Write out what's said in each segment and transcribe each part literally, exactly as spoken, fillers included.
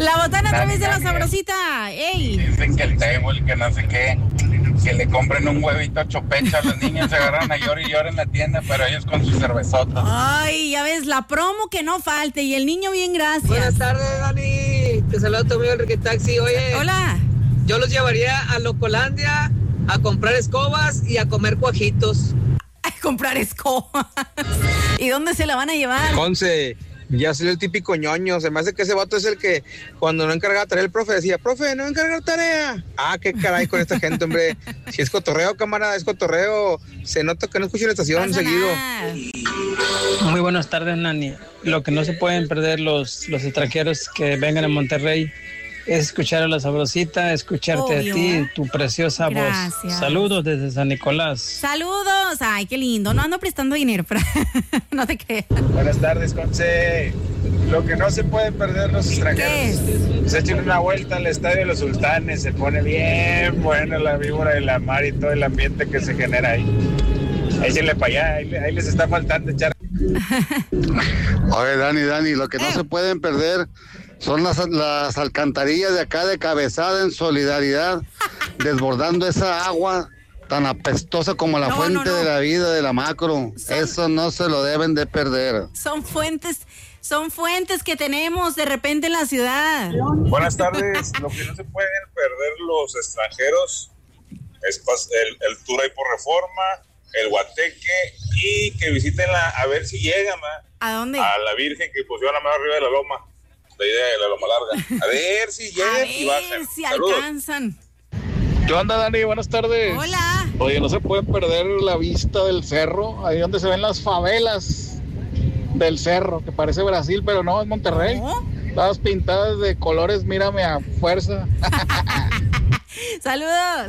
La botana a través de la Dani, sabrosita. ¡Ey! Dicen que el table, que no sé qué, que le compren un huevito chopecha a los niños, se agarran a llorar y llorar en la tienda, pero ellos con su cervezota. Ay, ya ves, la promo que no falte y el niño bien, gracias. Buenas tardes, Dani. Te saludo a tu amigo Enrique Taxi. Oye, hola. Yo los llevaría a Locolandia a comprar escobas y a comer cuajitos. A comprar escobas. ¿Y dónde se la van a llevar? Conce, ya salió el típico ñoño. Se me hace que ese vato es el que cuando no encargaba tarea el profe decía, profe, no encargar tarea. Ah, qué caray con esta gente, hombre. Si es cotorreo, camarada, es cotorreo. Se nota que no escucho la estación seguido. Muy buenas tardes, Nani. Lo que no se pueden perder los, los extranjeros que vengan a Monterrey es escuchar a la sabrosita, escucharte Obvio. a ti, tu preciosa Gracias. voz. Saludos desde San Nicolás. Saludos. Ay, qué lindo. No ando prestando dinero, pero no te creas. Buenas tardes, Conce. Lo que no se puede perder los extranjeros. Se echen una vuelta al Estadio de los Sultanes. Se pone bien buena la víbora de la mar y todo el ambiente que se genera ahí. Échenle para allá, ahí, ahí les está faltando echar. Oye, Dani, Dani, lo que no Eh. se pueden perder son las, las alcantarillas de acá de Cabezada en solidaridad, desbordando esa agua tan apestosa como la No, fuente no, no. de la vida de la macro. Son- Eso no se lo deben de perder. Son fuentes, son fuentes que tenemos de repente en la ciudad. Buenas tardes. Lo que no se pueden perder los extranjeros es pas- el, el tour ahí por Reforma, el Guateque y que visiten la, a ver si llegan ¿va? ¿A dónde? a la Virgen que pusieron la mano arriba de la loma, de ahí de la loma larga. A ver si A llegan y ver bajan. si Saludos. alcanzan. ¿Qué onda, Dani? Buenas tardes. Hola. Oye, no se puede perder la vista del cerro, ahí donde se ven las favelas del cerro, que parece Brasil, pero no, es Monterrey. ¿No? Todas pintadas de colores, mírame a fuerza. Saludos.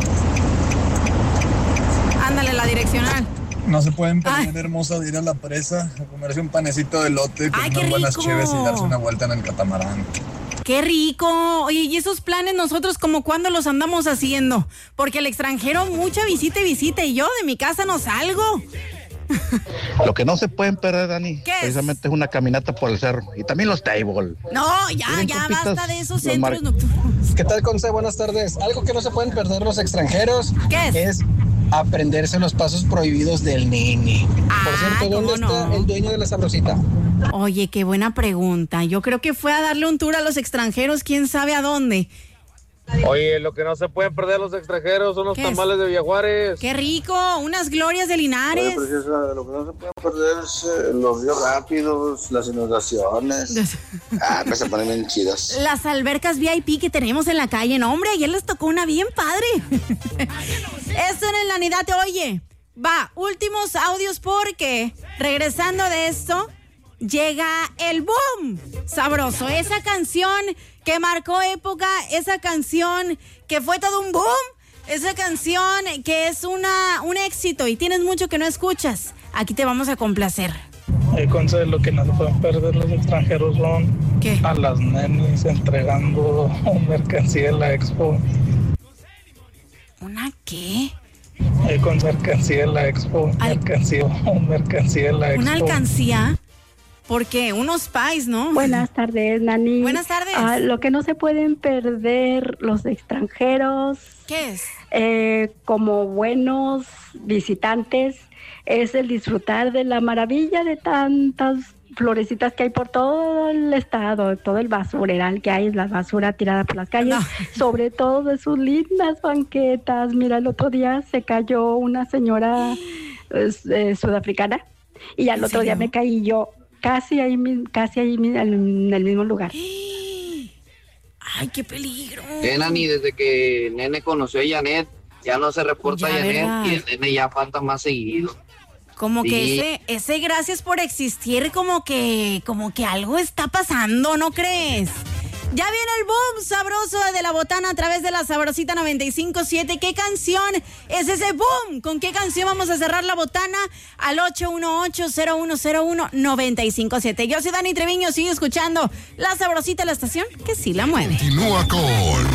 Ándale, la direccional. No se pueden Ay. perder, hermosa, de ir a la presa a comerse un panecito de lote con Ay, qué unas buenas rico. cheves y darse una vuelta en el catamarán. ¡Qué rico! Oye, y esos planes nosotros como cuándo los andamos haciendo, porque el extranjero mucha visita y visita y yo de mi casa no salgo. Lo que no se pueden perder, Dani, ¿Qué es? precisamente es una caminata por el cerro y también los table. No, ya, Miren, ya compitas, basta de esos los centros mar- nocturnos. ¿Qué tal, Conce? Buenas tardes. Algo que no se pueden perder los extranjeros ¿Qué es? es aprenderse los pasos prohibidos del nene. Por Ah, cierto, ¿dónde ¿cómo está no? el dueño de la sabrosita? Oye, qué buena pregunta. Yo creo que fue a darle un tour a los extranjeros, quién sabe a dónde. Oye, lo que no se pueden perder los extranjeros son los ¿Qué es? tamales de Villajuárez. ¡Qué rico! Unas glorias de Linares. Lo que no se puede perder es eh, los ríos rápidos, las inundaciones. Ah, pues se ponen bien chidas. Las albercas V I P que tenemos en la calle. No, hombre, ayer les tocó una bien padre. Esto en la Navidad, oye. Va, últimos audios porque regresando de esto, llega el boom sabroso. Esa canción que marcó época, esa canción que fue todo un boom, esa canción que es una un éxito y tienes mucho que no escuchas. Aquí te vamos a complacer. El consejo, lo que no se pueden perder los extranjeros son ¿Qué? a las nenis entregando mercancía en la expo. ¿Una qué? Eh, con mercancía en la expo. Al- Mercancía, mercancía en la expo. ¿Una alcancía? ¿Por qué? Unos pies, ¿no? Buenas tardes, Nani. Buenas tardes. Ah, lo que no se pueden perder los extranjeros, ¿Qué es? eh, como buenos visitantes, es el disfrutar de la maravilla de tantas florecitas que hay por todo el estado, todo el basureral que hay, la basura tirada por las calles, No. sobre todo de sus lindas banquetas. Mira, el otro día se cayó una señora eh, eh, sudafricana y al ¿En otro día serio? me caí yo casi ahí, mi- casi ahí mi- en el mismo lugar. ¡Ay, qué peligro! Eh, Nani, desde que Nene conoció a Janet, ya no se reporta Ya, a Janet ¿verdad? y el Nene ya falta más seguido. Como que Sí. ese, ese gracias por existir, como que, como que algo está pasando, ¿no crees? Ya viene el boom sabroso de la botana a través de la Sabrosita noventa y cinco punto siete. ¿Qué canción es ese boom? ¿Con qué canción vamos a cerrar la botana? Al ocho uno ocho, cero uno cero uno, nueve cinco siete. Yo soy Dani Treviño, sigue escuchando la Sabrosita, la estación que sí la mueve. Continúa con